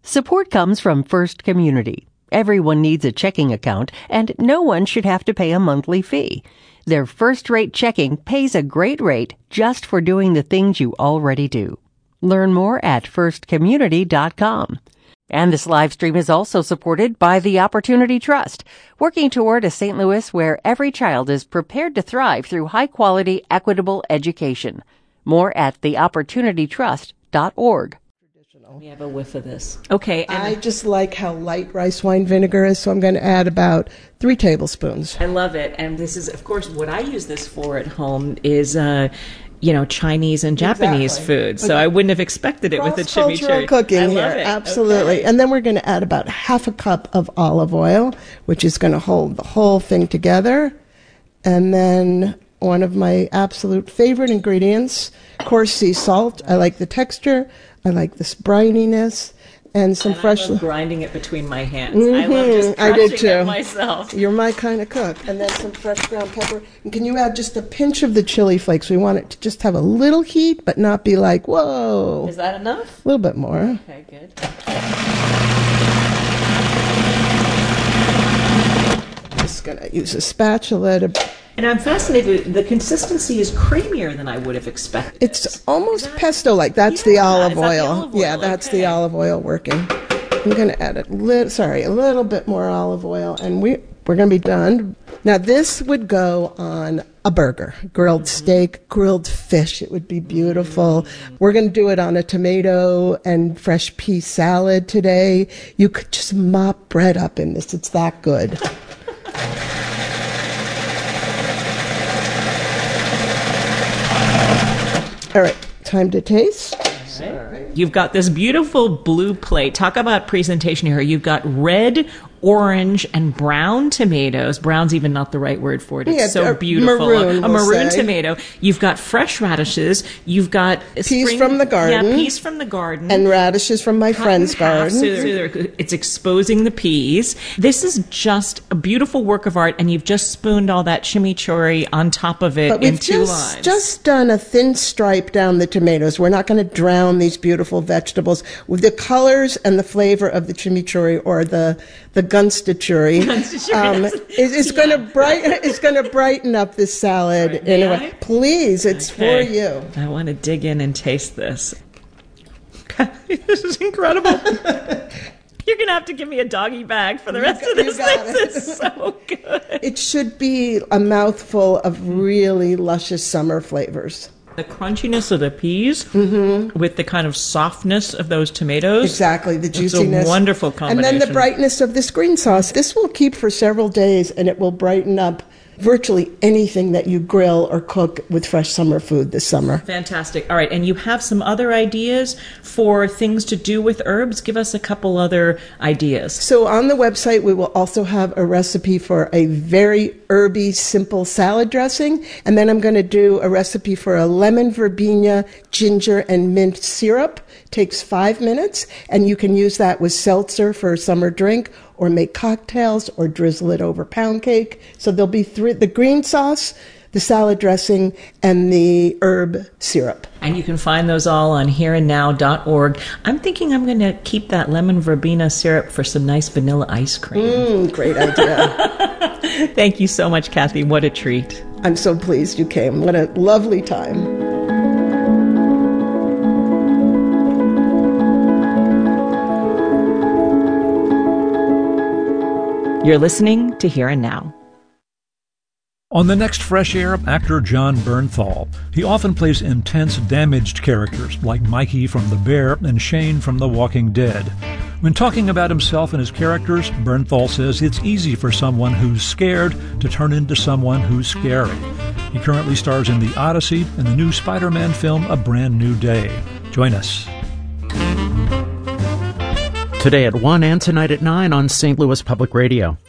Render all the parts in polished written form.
Support comes from First Community. Everyone needs a checking account, and no one should have to pay a monthly fee. Their first-rate checking pays a great rate just for doing the things you already do. Learn more at firstcommunity.com. And this live stream is also supported by the Opportunity Trust, working toward a St. Louis where every child is prepared to thrive through high-quality, equitable education. More at theopportunitytrust.org. We have a whiff of this. Okay. And I just like how light rice wine vinegar is, so I'm going to add about 3 tablespoons. I love it. And this is, of course, what I use this for at home is, Chinese and Japanese food. So I wouldn't have expected it with a chimichurri. Cross-cultural cooking I here, love it. absolutely. Okay. And then we're going to add about half a cup of olive oil, which is going to hold the whole thing together. And then one of my absolute favorite ingredients, coarse sea salt. I like the texture. I like this brininess. And some fresh. I love grinding it between my hands. I love just crushing it myself. You're my kind of cook. And then some fresh ground pepper. And can you add just a pinch of the chili flakes? We want it to just have a little heat, but not be like, whoa. Is that enough? A little bit more. Okay, good. Just going to use a spatula to... And I'm fascinated. The consistency is creamier than I would have expected. It's almost pesto-like. That's the olive oil. The olive oil? Yeah, that's the olive oil working. I'm going to add a little bit more olive oil, and we're going to be done. Now, this would go on a burger, grilled steak, grilled fish. It would be beautiful. We're going to do it on a tomato and fresh pea salad today. You could just mop bread up in this. It's that good. All right, time to taste. Right. You've got this beautiful blue plate. Talk about presentation here. You've got red, orange, and brown tomatoes. Brown's even not the right word for it. It's so beautiful. Maroon, a maroon tomato. You've got fresh radishes. You've got peas from the garden. Yeah, peas from the garden. And radishes from my friend's garden. So it's exposing the peas. This is just a beautiful work of art, and you've just spooned all that chimichurri on top of it in 2 lines. We've just done a thin stripe down the tomatoes. We're not going to drown these beautiful vegetables with the colors and the flavor of the chimichurri or the gunstachurri. It's going to brighten up this salad in a way. Please, it's for you. I want to dig in and taste this. This is incredible. You're going to have to give me a doggy bag for the rest of this. This is so good. It should be a mouthful of really luscious summer flavors. The crunchiness of the peas with the kind of softness of those tomatoes. Exactly, the juiciness. It's a wonderful combination. And then the brightness of this green sauce. This will keep for several days, and it will brighten up virtually anything that you grill or cook with fresh summer food this summer. Fantastic. All right, and you have some other ideas for things to do with herbs? Give us a couple other ideas. So on the website, we will also have a recipe for a very herby, simple salad dressing. And then I'm going to do a recipe for a lemon verbena, ginger, and mint syrup. Takes 5 minutes, and you can use that with seltzer for a summer drink, or make cocktails, or drizzle it over pound cake. So there'll be the green sauce, the salad dressing, and the herb syrup. And you can find those all on hereandnow.org. I'm thinking I'm going to keep that lemon verbena syrup for some nice vanilla ice cream. Great idea. Thank you so much, Kathy. What a treat. I'm so pleased you came. What a lovely time. You're listening to Here and Now. On the next Fresh Air, actor Jon Bernthal. He often plays intense, damaged characters like Mikey from The Bear and Shane from The Walking Dead. When talking about himself and his characters, Bernthal says it's easy for someone who's scared to turn into someone who's scary. He currently stars in The Odyssey and the new Spider-Man film A Brand New Day. Join us. Today at 1 and tonight at 9 on St. Louis Public Radio.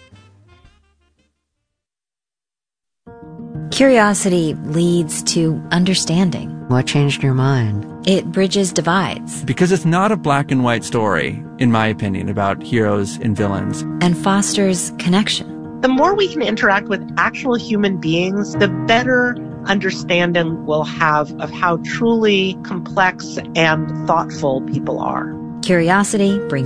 Curiosity leads to understanding. What changed your mind? It bridges divides. Because it's not a black and white story, in my opinion, about heroes and villains. And fosters connection. The more we can interact with actual human beings, the better understanding we'll have of how truly complex and thoughtful people are. Curiosity brings